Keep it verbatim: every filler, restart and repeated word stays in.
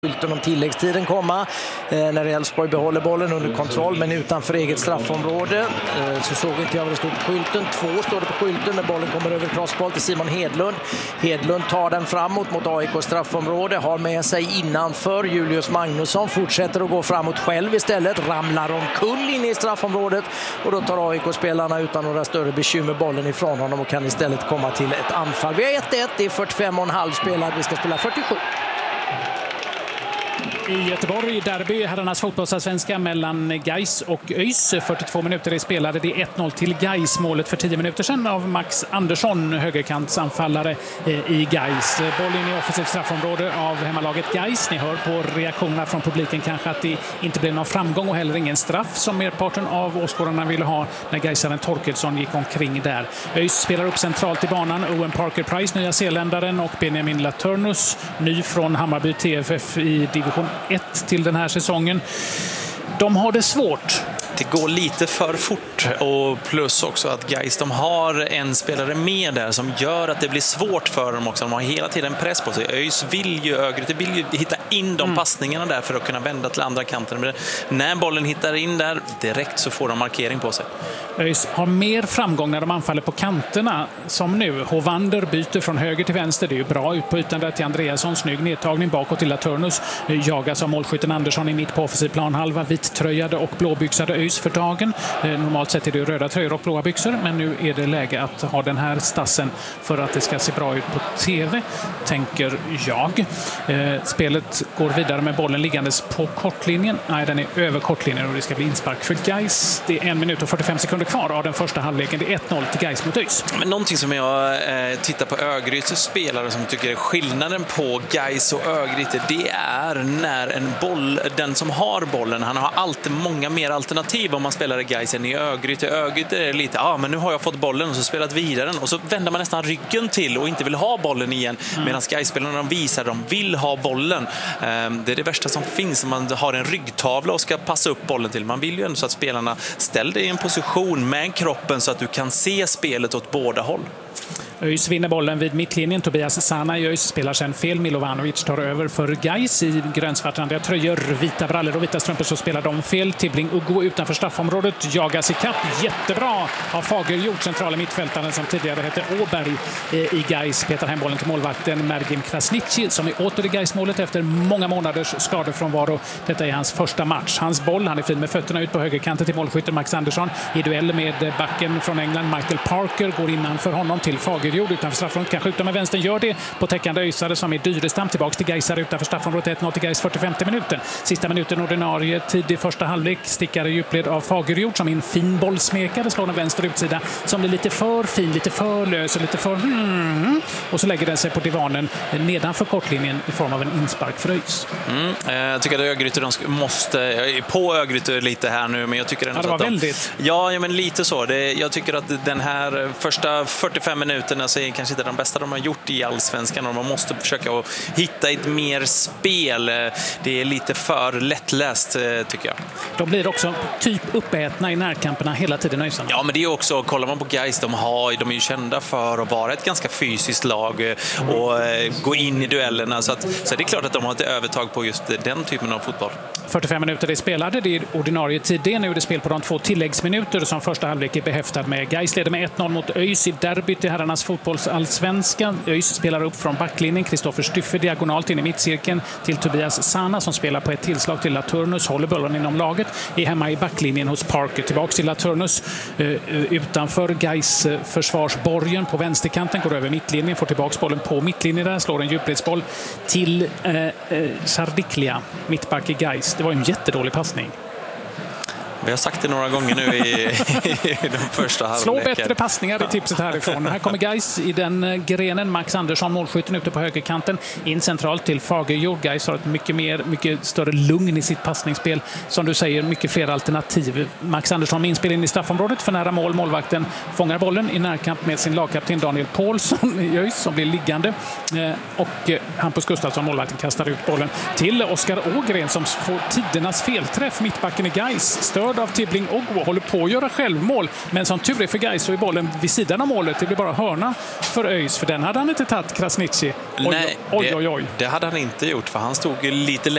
Skylten om tilläggstiden komma eh, när Elfsborg behåller bollen under kontroll men utanför eget straffområde. Eh, så såg inte jag vad det stod på skylten. Två står det på skylten när bollen kommer över crossboll till Simon Hedlund. Hedlund tar den framåt mot A I K straffområde, har med sig innanför Julius Magnusson, fortsätter att gå framåt själv istället, ramlar omkull in i straffområdet och då tar A I K-spelarna utan några större bekymmer bollen ifrån honom och kan istället komma till ett anfall. Vi har ett ett, det är fyrtiofem och en halv spelare, vi ska spela fyrtiosju. I Göteborg, derby, herrarnas fotbollsallsvenska mellan Gais och ÖIS. fyrtiotvå minuter är spelade, det är ett noll till Gais. Målet för tio minuter sedan av Max Andersson, högerkantsanfallare i Gais. Bollen i offensivt straffområde av hemmalaget Gais. Ni hör på reaktionerna från publiken kanske att det inte blev någon framgång och heller ingen straff som merparten av åskådarna ville ha när Gaisaren Torkelsson gick omkring där. ÖIS spelar upp centralt i banan. Owen Parker-Price, nya zeeländaren, och Benjamin Laturnus, ny från Hammarby T F F i division ett till den här säsongen. De har det svårt. Det går lite för fort och plus också att Gais, de har en spelare med där som gör att det blir svårt för dem också. De har hela tiden press på sig. ÖIS vill ju Örgryte vill ju hitta in de mm. passningarna där för att kunna vända till andra kanten. Men när bollen hittar in där direkt så får de markering på sig. ÖIS har mer framgång när de anfaller på kanterna som nu. Hovander byter från höger till vänster. Det är ju bra ut på ytan där till Andreasson. Snygg nedtagning bakåt till Laturnus. Jagas av målskytten Andersson i mitt på offensiv planhalva. Vittröjade och blåbyxade ÖIS för dagen. Normalt sett är det röda tröjor och blåa byxor, men nu är det läge att ha den här stassen för att det ska se bra ut på tv, tänker jag. Spelet går vidare med bollen liggandes på kortlinjen. Nej, den är över kortlinjen och det ska bli inspark för Gais. Det är en minut och fyrtiofem sekunder kvar av den första halvleken. Det är ett noll till Gais mot ÖIS. Men någonting som jag eh, tittar på Örgrytes spelare som tycker är skillnaden på Gais och Örgryte, det är när en boll, den som har bollen, han har alltid många mer alternativ om man spelar i Gais än i Örgryte. Örgryte är lite, ja ah, men nu har jag fått bollen och så spelat vidare den och så vänder man nästan ryggen till och inte vill ha bollen igen. Mm. Medan Gais-spelarna, de visar att de vill ha bollen. Um, det är det värsta som finns om man har en ryggtavla och ska passa upp bollen till. Man vill ju ändå så att spelarna ställer dig i en position med kroppen så att du kan se spelet åt båda håll. ÖIS vinner bollen vid mittlinjen. Tobias Sana i ÖIS spelar sen fel. Milovanovic tar över för Gais i grönsvartrandiga tröjor, vita brallor och vita strumpor, så spelar de fel. Tibbling Uggo utanför straffområdet. Jagas i kapp. Jättebra av Fagergjord, centrala mittfältaren som tidigare hette Åberg i Gais. Petar hem bollen till målvakten Mergim Krasniqi som är åter i Gais-målet efter många månaders skador från Varo. Detta är hans första match. Hans boll, han är fin med fötterna ut på högerkanten till målskytten Max Andersson. I duell med backen från England Michael Parker går innan för honom till Fagergjord utanför straffområdet, kan skjuta med vänstern, gör det på täckande ÖISare som är Dyrestam, tillbaka till Gaisare utanför straffområdet. Ett noll till Gais, fyrtiofemte minuten. Sista minuten ordinarie tid i första halvlek. Stickare djupled av Fagergjord som är en fin bollsmekare, slår en vänster utsida som blir lite för fin, lite för lös och lite för hmm. och så lägger den sig på divanen nedanför kortlinjen i form av en inspark för ÖIS. Mm, jag tycker att Örgryte de måste, jag är på Örgryte lite här nu, men jag tycker ändå ja, det var att de, väldigt. Ja, men lite så. Det, jag tycker att den här första fyrtiofem minuterna så är kanske inte de bästa de har gjort i allsvenskan och man måste försöka att hitta ett mer spel. Det är lite för lättläst, tycker jag. De blir också typ uppätna i närkamperna hela tiden, ÖISarna. Ja, men det är också, kollar man på Gais, de, har, de är ju kända för att vara ett ganska fysiskt lag och gå in i duellerna, så, att, så det är klart att de har ett övertag på just den typen av fotboll. fyrtiofem minuter är spelade, det är ordinarie tid. Det är nu det spel på de två tilläggsminuter som första halvlek är behäftad med. Gais leder med ett noll mot ÖIS i derbyt i herrarnas fotbollsallsvenska. ÖIS spelar upp från backlinjen. Kristoffer Styffe diagonalt in i mittcirkeln till Tobias Sana som spelar på ett tillslag till Laturnus. Håller bollen inom laget. Är hemma i backlinjen hos Parker. Tillbaks till Laturnus. Uh, utanför Gais uh, försvarsborgen på vänsterkanten. Går över mittlinjen. Får tillbaks bollen på mittlinjen där. Slår en djupledsboll till uh, uh, Sardiklia. Mittback i Gais. Det var en jättedålig passning. Vi har sagt det några gånger nu i, i de första halvleken. Slå bättre passningar i tipset härifrån. Här kommer Gais i den grenen. Max Andersson, målskytten ute på högerkanten. In centralt till Fagergjord. Gais har ett mycket, mer, mycket större lugn i sitt passningsspel. Som du säger, mycket fler alternativ. Max Andersson med inspel in i straffområdet för nära mål. Målvakten fångar bollen i närkamp med sin lagkapten Daniel Paulsson som blir liggande. Och Hampus Gustafsson, målvakten, kastar ut bollen till Oskar Ågren som får tidernas felträff. Mittbacken i Gais stör av Tibbling Ogwo, håller på att göra självmål, men som tur är för Gais så är bollen vid sidan av målet. Det blir bara hörna för ÖIS, för den hade han inte tagit, Krasniqi. Oj, Nej, oj, oj, oj. Det, det hade han inte gjort, för han stod lite